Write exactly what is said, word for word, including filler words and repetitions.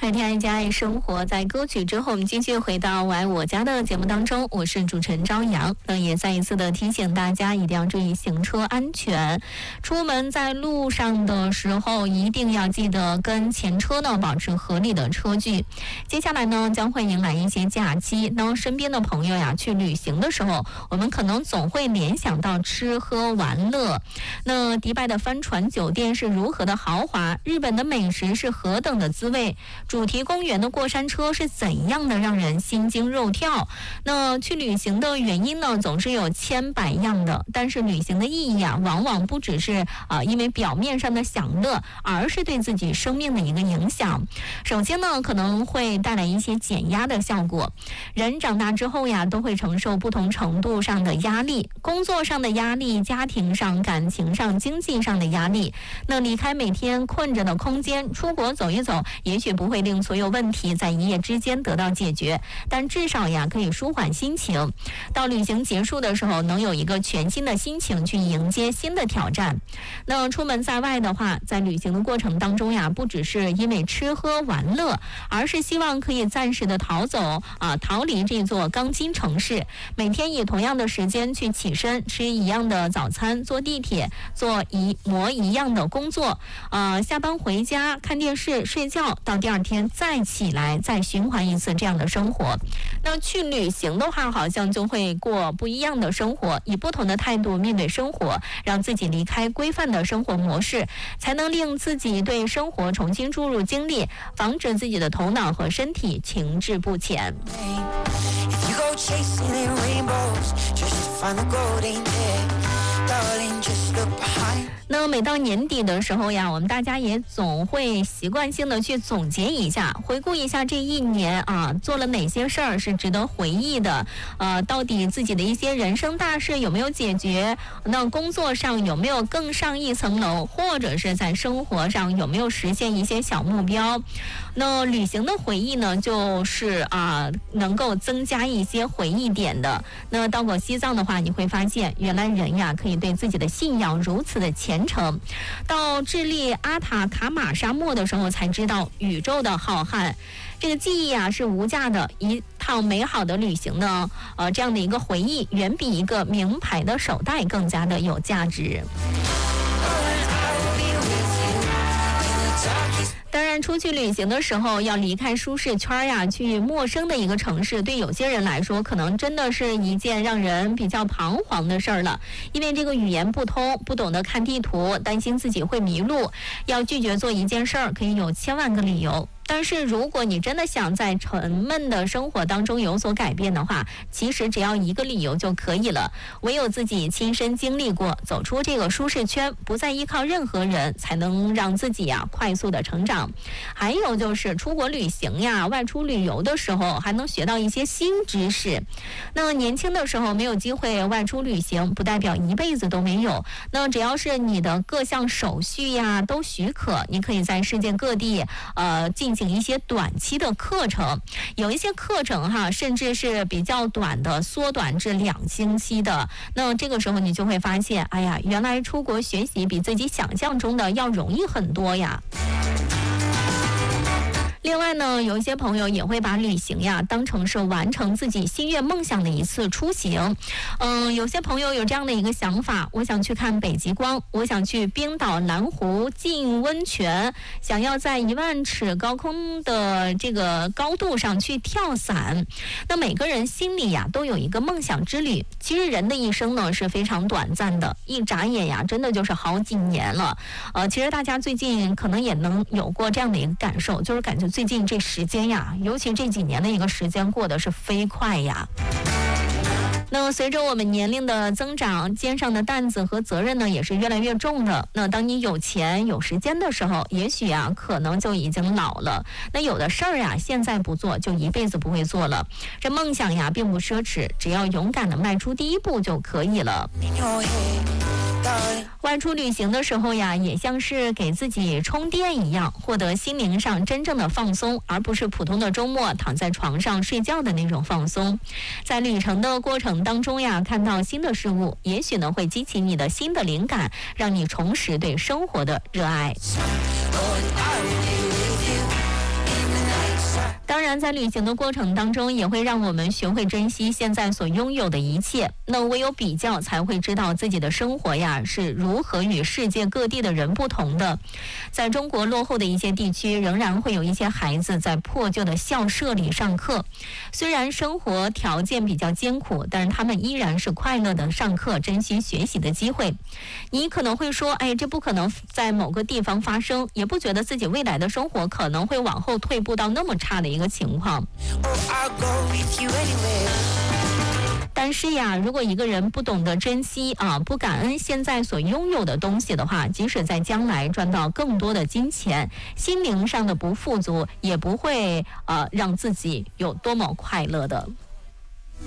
爱听爱家爱生活，在歌曲之后，我们继续回到我爱我家的节目当中，我是主持人张扬。那也再一次的提醒大家，一定要注意行车安全。出门在路上的时候，一定要记得跟前车呢保持合理的车距。接下来呢，将会迎来一些假期。当身边的朋友呀去旅行的时候，我们可能总会联想到吃喝玩乐。那迪拜的帆船酒店是如何的豪华？日本的美食是何等的滋味？主题公园的过山车是怎样的让人心惊肉跳？那去旅行的原因呢，总是有千百样的，但是旅行的意义啊，往往不只是啊、呃、因为表面上的享乐，而是对自己生命的一个影响。首先呢，可能会带来一些减压的效果。人长大之后呀，都会承受不同程度上的压力，工作上的压力，家庭上、感情上、经济上的压力。那离开每天困着的空间，出国走一走，也许不会令所有问题在一夜之间得到解决，但至少呀可以舒缓心情。到旅行结束的时候，能有一个全新的心情去迎接新的挑战。那出门在外的话，在旅行的过程当中呀，不只是因为吃喝玩乐，而是希望可以暂时的逃走啊，逃离这座钢筋城市。每天以同样的时间去起身，吃一样的早餐，坐地铁，做一模一样的工作，呃，下班回家看电视睡觉，到第二天再起来，再循环一次这样的生活。那去旅行的话，好像就会过不一样的生活，以不同的态度面对生活，让自己离开规范的生活模式，才能令自己对生活重新注入精力，防止自己的头脑和身体停滞不前。那每到年底的时候呀，我们大家也总会习惯性的去总结一下，回顾一下这一年啊，做了哪些事儿是值得回忆的，呃，到底自己的一些人生大事有没有解决？那工作上有没有更上一层楼，或者是在生活上有没有实现一些小目标？那旅行的回忆呢，就是啊，能够增加一些回忆点的。那到过西藏的话，你会发现，原来人呀可以对自己的信仰如此的虔诚。到智利阿塔卡马沙漠的时候，才知道宇宙的浩瀚。这个记忆啊是无价的，一趟美好的旅行呢，呃，这样的一个回忆，远比一个名牌的手袋更加的有价值。当然，出去旅行的时候要离开舒适圈呀，去陌生的一个城市，对有些人来说，可能真的是一件让人比较彷徨的事儿了。因为这个语言不通，不懂得看地图，担心自己会迷路，要拒绝做一件事儿，可以有千万个理由。但是如果你真的想在沉闷的生活当中有所改变的话，其实只要一个理由就可以了。唯有自己亲身经历过，走出这个舒适圈，不再依靠任何人，才能让自己呀快速的成长。还有就是出国旅行呀，外出旅游的时候还能学到一些新知识。那年轻的时候没有机会外出旅行，不代表一辈子都没有。那只要是你的各项手续呀都许可，你可以在世界各地呃进行一些短期的课程，有一些课程哈，甚至是比较短的，缩短至两星期的。那这个时候你就会发现，哎呀，原来出国学习比自己想象中的要容易很多呀。另外呢，有一些朋友也会把旅行呀当成是完成自己心愿梦想的一次出行。嗯，有些朋友有这样的一个想法，我想去看北极光，我想去冰岛蓝湖浸温泉，想要在一万尺高空的这个高度上去跳伞。那每个人心里呀都有一个梦想之旅。其实人的一生呢是非常短暂的，一眨眼呀真的就是好几年了。呃，其实大家最近可能也能有过这样的一个感受，就是感觉最近这时间呀，尤其这几年的一个时间过得是飞快呀。那随着我们年龄的增长，肩上的担子和责任呢也是越来越重的。那当你有钱有时间的时候，也许啊可能就已经老了。那有的事儿呀现在不做，就一辈子不会做了。这梦想呀并不奢侈，只要勇敢的迈出第一步就可以了。外出旅行的时候呀，也像是给自己充电一样，获得心灵上真正的放松，而不是普通的周末躺在床上睡觉的那种放松。在旅程的过程当中呀，看到新的事物，也许呢会激起你的新的灵感，让你重拾对生活的热爱。 然在旅行的过程当中，也会让我们学会珍惜现在所拥有的一切。那唯有比较，才会知道自己的生活呀是如何与世界各地的人不同的。在中国落后的一些地区，仍然会有一些孩子在破旧的校舍里上课。虽然生活条件比较艰苦，但是他们依然是快乐的上课，珍惜学习的机会。你可能会说，哎，这不可能在某个地方发生，也不觉得自己未来的生活可能会往后退步到那么差的一个情况。但是呀，如果一个人不懂得珍惜啊，不感恩现在所拥有的东西的话，即使在将来赚到更多的金钱，心灵上的不富足也不会呃让自己有多么快乐的。